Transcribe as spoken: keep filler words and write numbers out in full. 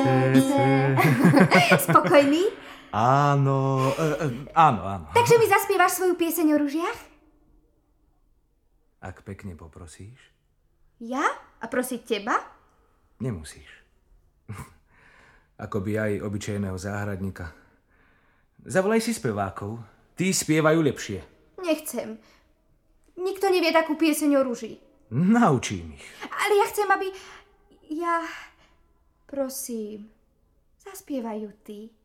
Spokojný? Áno, e, e, áno, áno. Takže mi zaspievaš svoju pieseň o ružiach? Ak pekne poprosíš. Ja? A prosiť teba? Nemusíš. Ako by aj obyčajného záhradníka. Zavolaj si spevákov. Tí spievajú lepšie. Nechcem. Nikto nevie takú pieseň o ruži. Naučím ich. Ale ja chcem, aby... Ja... Prosím. Zaspievajú ty.